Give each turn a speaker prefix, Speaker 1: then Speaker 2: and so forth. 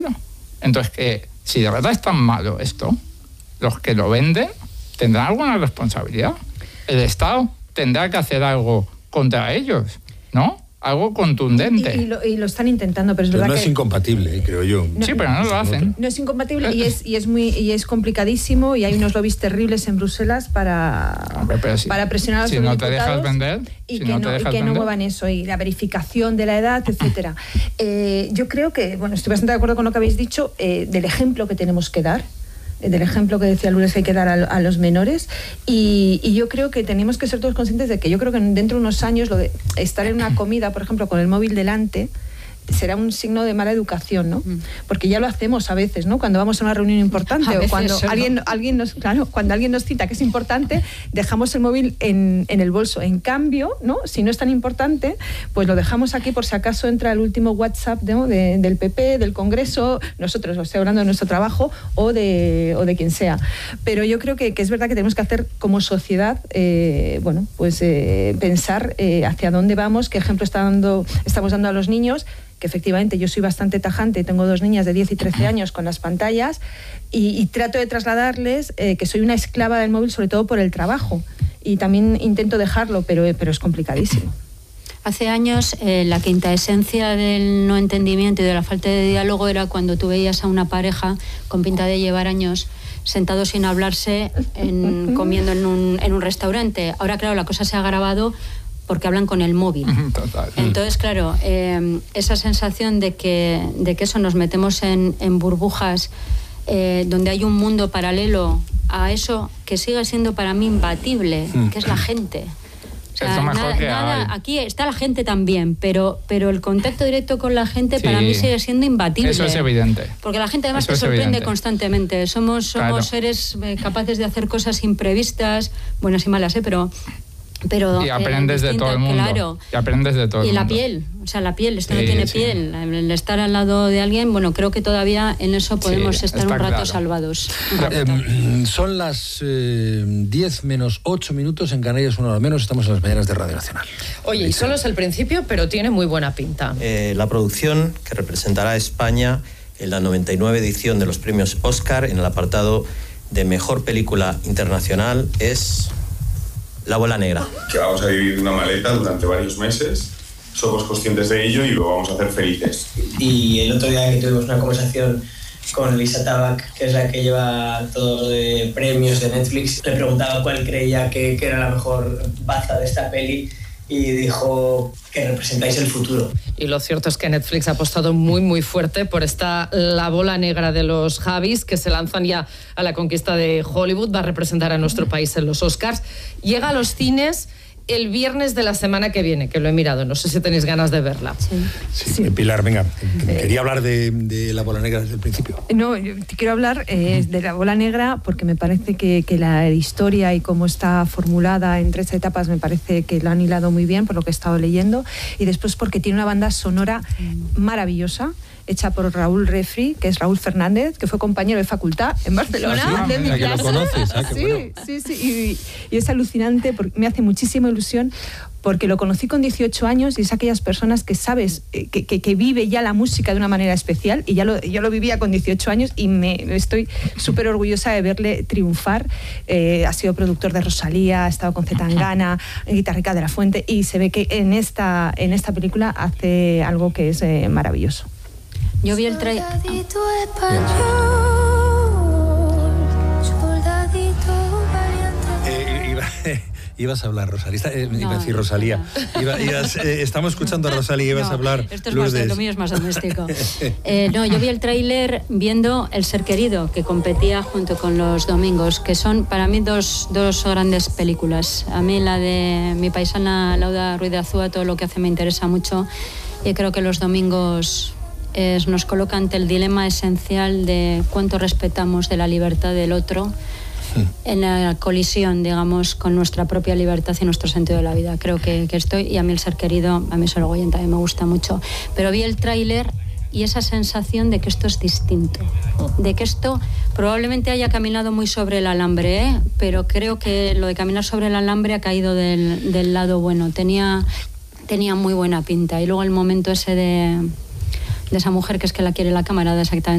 Speaker 1: No. Entonces, que si de verdad es tan malo esto, los que lo venden tendrán alguna responsabilidad. El Estado tendrá que hacer algo contra ellos, ¿no? Algo contundente.
Speaker 2: Y lo están intentando, pero es verdad
Speaker 3: no
Speaker 2: que...
Speaker 3: es incompatible, creo yo.
Speaker 2: No,
Speaker 1: sí, pero no lo hacen.
Speaker 2: No es incompatible y es complicadísimo, y hay unos lobbies terribles en Bruselas para presionar a los
Speaker 1: si no te dejas vender,
Speaker 2: y que no muevan eso, y la verificación de la edad, etcétera. Yo creo que, bueno, estoy bastante de acuerdo con lo que habéis dicho, del ejemplo que tenemos que dar, del ejemplo que decía Lourdes que hay que dar a los menores, y yo creo que tenemos que ser todos conscientes de que yo creo que dentro de unos años lo de estar en una comida, por ejemplo, con el móvil delante, será un signo de mala educación, ¿no? Porque ya lo hacemos a veces, ¿no? Cuando vamos a una reunión importante o cuando alguien nos cita que es importante, dejamos el móvil en el bolso. En cambio, ¿no? Si no es tan importante, pues lo dejamos aquí por si acaso entra el último WhatsApp, ¿no? del PP, del Congreso, nosotros, os estoy hablando de nuestro trabajo o de quien sea. Pero yo creo que es verdad que tenemos que hacer como sociedad, pensar hacia dónde vamos, qué ejemplo estamos dando a los niños, que efectivamente yo soy bastante tajante, tengo 2 niñas de 10 y 13 años con las pantallas y trato de trasladarles que soy una esclava del móvil, sobre todo por el trabajo, y también intento dejarlo, pero es complicadísimo.
Speaker 4: Hace años la quinta esencia del no entendimiento y de la falta de diálogo era cuando tú veías a una pareja con pinta de llevar años sentados sin hablarse, comiendo en un restaurante. Ahora, claro, la cosa se ha agravado porque hablan con el móvil.
Speaker 1: Total.
Speaker 4: Entonces, claro, esa sensación de que eso nos metemos en burbujas donde hay un mundo paralelo a eso que sigue siendo para mí imbatible, que es la gente. O sea, aquí está la gente también, pero el contacto directo con la gente para mí sigue siendo imbatible.
Speaker 1: Eso es evidente.
Speaker 4: Porque la gente además te sorprende constantemente. Somos seres capaces de hacer cosas imprevistas, buenas y malas, pero
Speaker 1: y aprendes de todo el mundo.
Speaker 4: Claro.
Speaker 1: Y aprendes de todo el mundo.
Speaker 4: Y la piel, o sea, la piel, esto no tiene piel. El estar al lado de alguien, bueno, creo que todavía en eso podemos estar un rato salvados.
Speaker 3: Son las 10 menos 8 minutos en Canarias, 1 hora menos. Estamos en las mañanas de Radio Nacional.
Speaker 5: Oye, y solo es el principio, pero tiene muy buena pinta.
Speaker 6: La producción que representará a España en la 99 edición de los premios Oscar en el apartado de Mejor Película Internacional es La Bola Negra.
Speaker 7: Que vamos a vivir una maleta durante varios meses, somos conscientes de ello y lo vamos a hacer felices.
Speaker 8: Y el otro día que tuvimos una conversación con Lisa Tabac, que es la que lleva todo de premios de Netflix, le preguntaba cuál creía que era la mejor baza de esta peli y dijo que representáis el futuro.
Speaker 5: Y lo cierto es que Netflix ha apostado muy, muy fuerte por esta La Bola Negra de los Javis, que se lanzan ya a la conquista de Hollywood, va a representar a nuestro país en los Oscars. Llega a los cines el viernes de la semana que viene, que lo he mirado, no sé si tenéis ganas de verla.
Speaker 3: Sí. Pilar, venga, quería hablar de La Bola Negra desde el principio.
Speaker 2: No, yo te quiero hablar de La Bola Negra porque me parece que la historia y cómo está formulada en 3 etapas me parece que lo han hilado muy bien por lo que he estado leyendo, y después porque tiene una banda sonora maravillosa, hecha por Raúl Refri, que es Raúl Fernández, que fue compañero de facultad en Barcelona.
Speaker 3: De mi clase. Que lo conoces,
Speaker 2: Sí, y es alucinante, porque me hace muchísima ilusión, porque lo conocí con 18 años y es aquellas personas que sabes que vive ya la música de una manera especial, y yo lo vivía con 18 años y estoy súper orgullosa de verle triunfar. Ha sido productor de Rosalía, ha estado con Zetangana, Guitarrica de la Fuente, y se ve que en esta película hace algo que es maravilloso.
Speaker 4: Yo vi el trailer.
Speaker 3: Ibas a hablar, Rosalía. Iba a decir Rosalía. Estamos escuchando a Rosalía, ibas a hablar.
Speaker 4: Esto es más, lo mío es más doméstico. Yo vi el tráiler viendo El Ser Querido, que competía junto con Los Domingos, que son para mí dos grandes películas. A mí la de mi paisana Lauda Ruiz de Azúa, todo lo que hace me interesa mucho, y creo que Los Domingos nos coloca ante el dilema esencial de cuánto respetamos de la libertad del otro en la colisión, digamos, con nuestra propia libertad y nuestro sentido de la vida. Creo que estoy, y a mí El Ser Querido, a mí Sorogoyen también me gusta mucho, pero vi el tráiler y esa sensación de que esto es distinto, de que esto probablemente haya caminado muy sobre el alambre, pero creo que lo de caminar sobre el alambre ha caído del lado bueno. Tenía muy buena pinta, y luego el momento ese de esa mujer que es que la quiere la camarada, exactamente